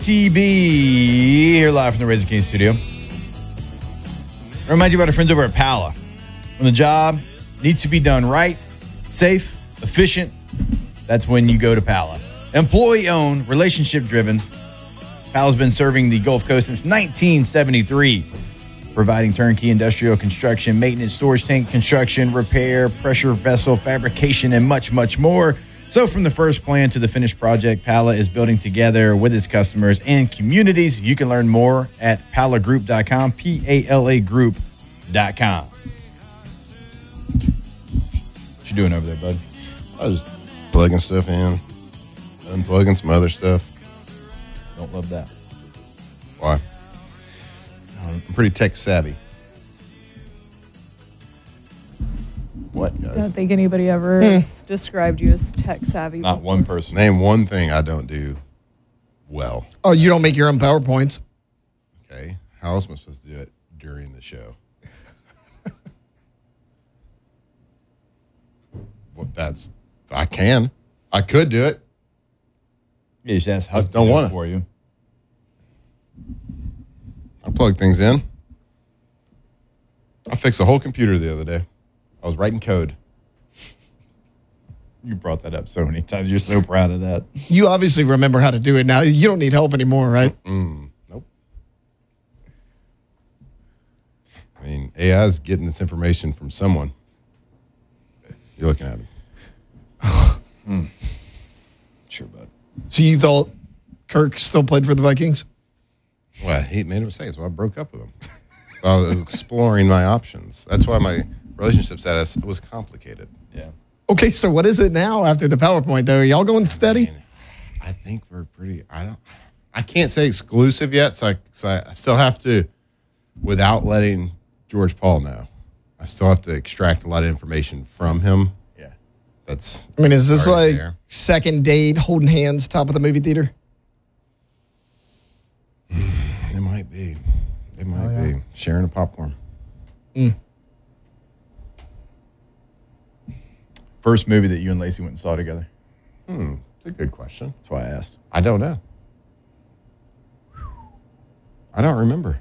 TB here live from the Raising King studio. I remind you about our friends over at Pala. When the job needs to be done right, safe, efficient, that's when you go to Pala. Employee-owned, relationship-driven. Pala's been serving the Gulf Coast since 1973, providing turnkey industrial construction, maintenance, storage tank construction, repair, pressure vessel fabrication, and much, much more. So from the first plan to the finished project, Pala is building together with its customers and communities. You can learn more at palagroup.com, PALA What you doing over there, bud? I was plugging stuff in, unplugging some other stuff. Don't love that. Why? I'm pretty tech savvy. What, I don't guys? think anybody ever has described you as tech savvy. Not before. one person. Name one thing I don't do well. Oh, you don't make your own PowerPoints? Okay. How else am I supposed to do it during the show? Well, I could do it. You just ask Huck Don't to do it wanna. for you. I plug things in. I fixed a whole computer the other day. I was writing code. You brought that up so many times. You're so proud of that. You obviously remember how to do it now. You don't need help anymore, right? Nope. I mean, AI is getting this information from someone. You're looking at him. Sure, bud. So you thought Kirk still played for the Vikings? Well, he made a mistake, so I broke up with him. So I was exploring my options. That's why my relationship status was complicated. Yeah. Okay, so what is it now after the PowerPoint, though? Are y'all going steady? And I think we're pretty. I can't say exclusive yet, so I still have to, without letting George Paul know, I still have to extract a lot of information from him. Yeah. That's. I mean, is this already like there. second date, holding hands, top of the movie theater? It might be. It might be sharing a popcorn. First movie that you and Lacey went and saw together. It's a good question. That's why I asked. I don't know. I don't remember.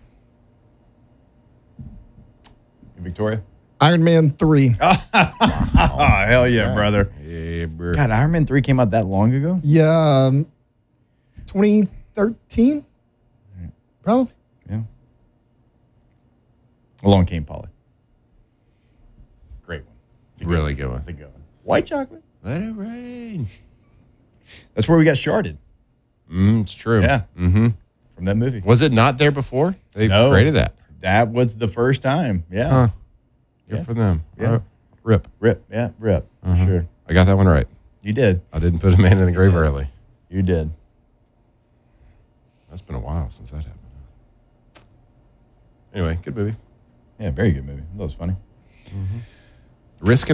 Victoria? Iron Man 3. Oh, hell yeah, brother. Yeah, bro. God, Iron Man 3 came out that long ago? Yeah, 2013? Probably. Yeah. Along came Polly. Great one. It's a good Really one. good one. It's a good one. White chocolate. Let it rain. That's where we got sharded. It's true. Yeah. Mm-hmm. From that movie. Was it not there before? They No. created that. That was the first time. Yeah. Huh. Good Yeah. for them. Yeah. Rip. Rip. Yeah, rip. For sure. I got that one right. You did. I didn't put a man in the grave early. You did. That's been a while since that happened. Anyway, good movie. Yeah, very good movie. That was funny. Risk